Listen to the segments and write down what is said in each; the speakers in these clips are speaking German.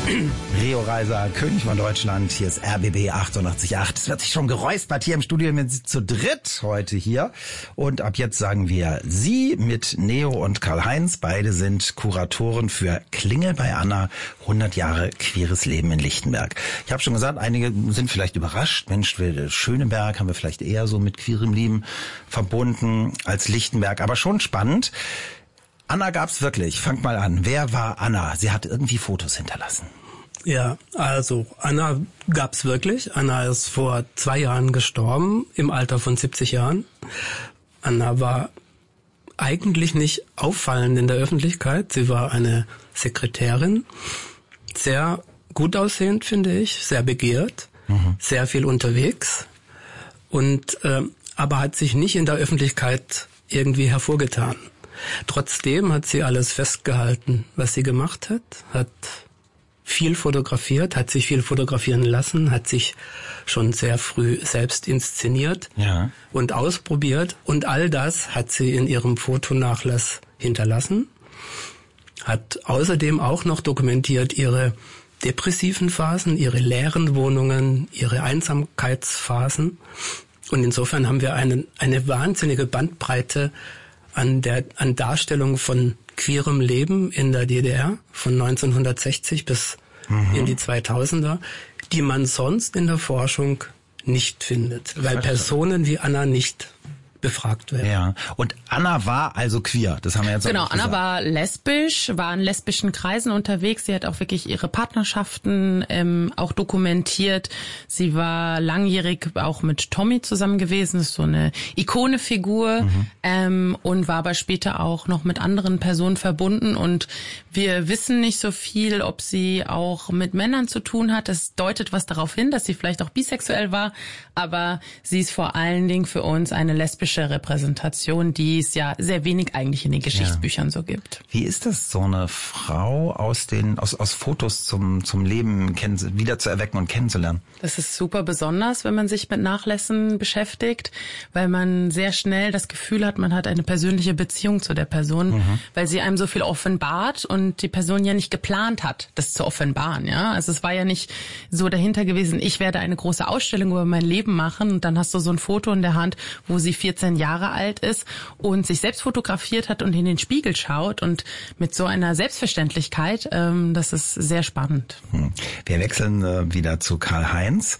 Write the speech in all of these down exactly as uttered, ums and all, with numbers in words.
Rio Reiser, König von Deutschland, hier ist R B B achtundachtzig Komma acht. Es wird sich schon geräuspert hier im Studio, wir sind zu dritt heute hier. Und ab jetzt sagen wir Sie mit Neo und Karl-Heinz. Beide sind Kuratoren für Klingel bei Anna, hundert Jahre queeres Leben in Lichtenberg. Ich habe schon gesagt, einige sind vielleicht überrascht. Mensch, Schöneberg haben wir vielleicht eher so mit queerem Leben verbunden als Lichtenberg, aber schon spannend. Anna gab's wirklich. Fangt mal an. Wer war Anna? Sie hat irgendwie Fotos hinterlassen. Ja, also Anna gab's wirklich. Anna ist vor zwei Jahren gestorben, im Alter von siebzig Jahren. Anna war eigentlich nicht auffallend in der Öffentlichkeit. Sie war eine Sekretärin, sehr gut aussehend, finde ich, sehr begehrt, mhm. sehr viel unterwegs und äh, aber hat sich nicht in der Öffentlichkeit irgendwie hervorgetan. Trotzdem hat sie alles festgehalten, was sie gemacht hat, hat viel fotografiert, hat sich viel fotografieren lassen, hat sich schon sehr früh selbst inszeniert ja. und ausprobiert. Und all das hat sie in ihrem Fotonachlass hinterlassen, hat außerdem auch noch dokumentiert ihre depressiven Phasen, ihre leeren Wohnungen, ihre Einsamkeitsphasen. Und insofern haben wir eine, eine wahnsinnige Bandbreite an der an Darstellung von queerem Leben in der D D R von neunzehnhundertsechzig bis mhm. in die zweitausender, die man sonst in der Forschung nicht findet, weil Personen wie Anna nicht befragt werden. Ja. Und Anna war also queer, das haben wir jetzt Genau, Anna war lesbisch, war in lesbischen Kreisen unterwegs. Sie hat auch wirklich ihre Partnerschaften ähm, auch dokumentiert. Sie war langjährig auch mit Tommy zusammen gewesen, das ist so eine Ikonefigur mhm. ähm, und war aber später auch noch mit anderen Personen verbunden. Und wir wissen nicht so viel, ob sie auch mit Männern zu tun hat. Das deutet was darauf hin, dass sie vielleicht auch bisexuell war, aber sie ist vor allen Dingen für uns eine lesbische Repräsentation, die es ja sehr wenig eigentlich in den Geschichtsbüchern ja. so gibt. Wie ist das, so eine Frau aus den aus aus Fotos zum zum Leben kennen, wieder zu erwecken und kennenzulernen? Das ist super besonders, wenn man sich mit Nachlässen beschäftigt, weil man sehr schnell das Gefühl hat, man hat eine persönliche Beziehung zu der Person, mhm. weil sie einem so viel offenbart und die Person ja nicht geplant hat, das zu offenbaren. Ja, also es war ja nicht so dahinter gewesen, ich werde eine große Ausstellung über mein Leben machen und dann hast du so ein Foto in der Hand, wo sie vierzehn Jahre alt ist und sich selbst fotografiert hat und in den Spiegel schaut und mit so einer Selbstverständlichkeit, ähm, das ist sehr spannend. Wir wechseln äh, wieder zu Karl-Heinz.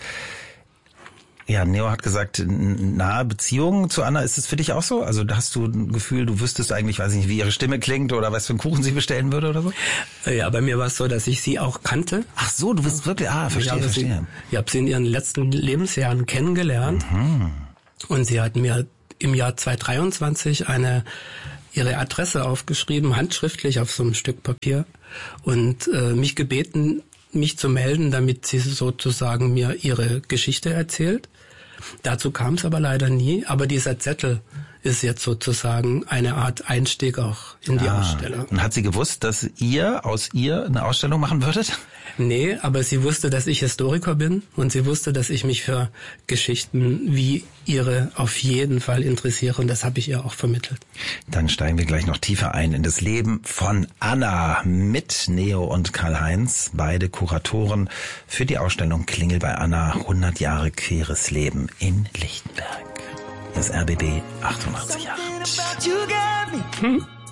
Ja, Neo hat gesagt, nahe Beziehung zu Anna, ist es für dich auch so? Also hast du ein Gefühl, du wüsstest eigentlich, weiß ich nicht, wie ihre Stimme klingt oder was für einen Kuchen sie bestellen würde oder so? Ja, bei mir war es so, dass ich sie auch kannte. Ach so, du bist wirklich, ah, verstehe, ich verstehe. Sie, ich habe sie in ihren letzten Lebensjahren kennengelernt mhm. und sie hat mir im Jahr zweitausenddreiundzwanzig eine ihre Adresse aufgeschrieben, handschriftlich auf so einem Stück Papier und äh, mich gebeten, mich zu melden, damit sie sozusagen mir ihre Geschichte erzählt. Dazu kam es aber leider nie, aber dieser Zettel ist jetzt sozusagen eine Art Einstieg auch in die ah, Ausstellung. Und hat sie gewusst, dass ihr aus ihr eine Ausstellung machen würdet? Nee, aber sie wusste, dass ich Historiker bin und sie wusste, dass ich mich für Geschichten wie ihre auf jeden Fall interessiere und das habe ich ihr auch vermittelt. Dann steigen wir gleich noch tiefer ein in das Leben von Anna mit Neo und Karl-Heinz, beide Kuratoren für die Ausstellung Klingel bei Anna, hundert Jahre queeres Leben in Lichtenberg. Das R B B achtundachtzig Komma acht.